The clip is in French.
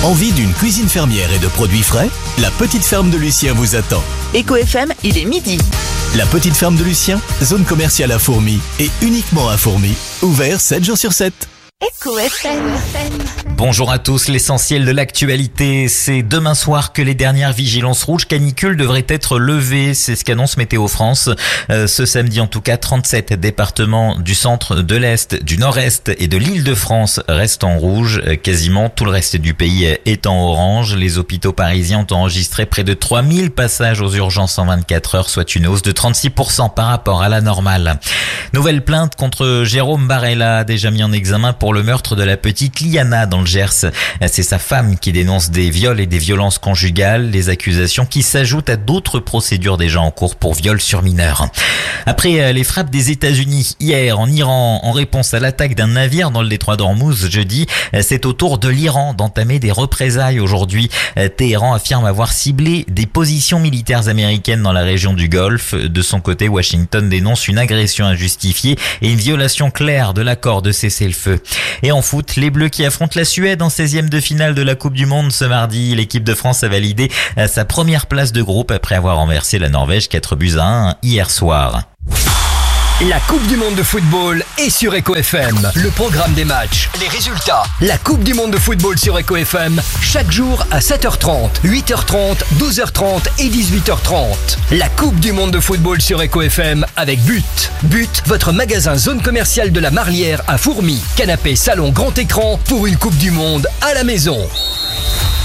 Envie d'une cuisine fermière et de produits frais? La petite ferme de Lucien vous attend. Éco FM, il est midi. La petite ferme de Lucien, zone commerciale à Fourmies et uniquement à Fourmies. Ouvert 7 jours sur 7. Éco FM. Bonjour à tous, l'essentiel de l'actualité, c'est demain soir que les dernières vigilances rouges canicule devraient être levées, c'est ce qu'annonce Météo France. Ce samedi en tout cas, 37 départements du centre, de l'Est, du Nord-Est et de l'Île-de-France restent en rouge. Quasiment tout le reste du pays est en orange. Les hôpitaux parisiens ont enregistré près de 3000 passages aux urgences en 24 heures, soit une hausse de 36% par rapport à la normale. Nouvelle plainte contre Jérôme Barella, déjà mis en examen pour le meurtre de la petite Liana dans le Gers. C'est sa femme qui dénonce des viols et des violences conjugales, les accusations qui s'ajoutent à d'autres procédures déjà en cours pour viol sur mineurs. Après les frappes des États-Unis hier en Iran en réponse à l'attaque d'un navire dans le détroit d'Ormuz jeudi, c'est au tour de l'Iran d'entamer des représailles aujourd'hui. Téhéran affirme avoir ciblé des positions militaires américaines dans la région du Golfe. De son côté, Washington dénonce une agression injustifiée et une violation claire de l'accord de cessez-le-feu. Et en foot, les Bleus qui affrontent la Suède en 16e de finale de la Coupe du Monde ce mardi. L'équipe de France a validé sa première place de groupe après avoir renversé la Norvège 4-1 hier soir. La Coupe du Monde de football est sur Éco FM. Le programme des matchs, les résultats. La Coupe du Monde de football sur Éco FM, chaque jour à 7h30, 8h30, 12h30 et 18h30. La Coupe du Monde de football sur Éco FM avec But. But, votre magasin zone commerciale de la Marlière à Fourmies. Canapé, salon, grand écran pour une Coupe du Monde à la maison.